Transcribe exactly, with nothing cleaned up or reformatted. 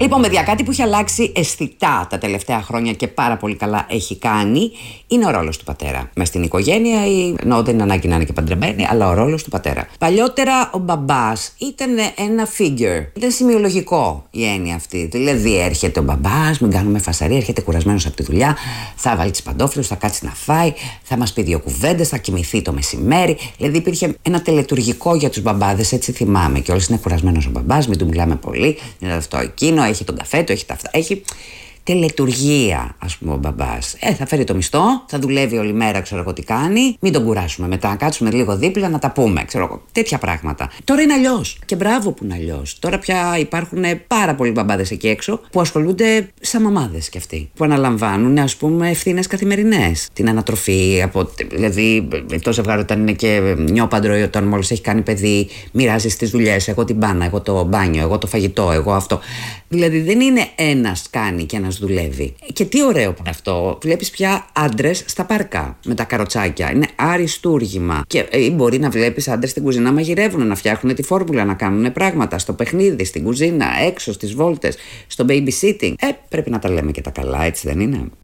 Λοιπόν, παιδιά, κάτι που έχει αλλάξει αισθητά τα τελευταία χρόνια και πάρα πολύ καλά έχει κάνει είναι ο ρόλος του πατέρα. Μες στην οικογένεια, ή ενώ δεν είναι ανάγκη να είναι και παντρεμένοι, αλλά ο ρόλος του πατέρα. Παλιότερα ο μπαμπάς ήταν ένα figure. Ήταν σημειολογικό η έννοια αυτή. Δηλαδή, έρχεται ο μπαμπάς, μην κάνουμε φασαρία, έρχεται κουρασμένος από τη δουλειά, θα βάλει τις παντόφλες, θα κάτσει να φάει, θα μας πει δύο κουβέντες, θα κοιμηθεί το μεσημέρι. Δηλαδή, υπήρχε ένα τελετουργικό για τους μπαμπάδες, έτσι θυμάμαι. Και όλες είναι κουρασμένος ο μπαμπάς, μην του μιλάμε πολύ, είναι αυτό εκείνο, έχει τον καφέ του, έχει τα αυτά. Έχει τελετουργία, ας πούμε, ο μπαμπάς. Ε, θα φέρει το μισθό, θα δουλεύει όλη μέρα, ξέρω εγώ τι κάνει. Μην τον κουράσουμε μετά, να κάτσουμε λίγο δίπλα να τα πούμε, ξέρω εγώ. Τέτοια πράγματα. Τώρα είναι αλλιώς. Και μπράβο που είναι αλλιώς. Τώρα πια υπάρχουν πάρα πολλοί μπαμπάδες εκεί έξω που ασχολούνται σαν μαμάδες κι αυτοί. Που αναλαμβάνουν, ας πούμε, ευθύνες καθημερινές. Την ανατροφή, από, δηλαδή το ζευγάρι όταν είναι και νιόπαντρο ή όταν μόλις έχει κάνει παιδί, μοιράζει τις δουλειές. Εγώ την μπάνα, εγώ το μπάνιο, εγώ το φαγητό, εγώ αυτό. Δηλαδή δεν είναι ένας κάνει και ένας δουλεύει. Και τι ωραίο που είναι αυτό. Βλέπεις πια άντρες στα πάρκα με τα καροτσάκια. Είναι αριστούργημα. Και ε, μπορεί να βλέπεις άντρες στην κουζίνα να μαγειρεύουν, να φτιάχνουν τη φόρμουλα, να κάνουν πράγματα. Στο παιχνίδι, στην κουζίνα, έξω, στις βόλτες, στο babysitting. Ε, πρέπει να τα λέμε και τα καλά, έτσι δεν είναι?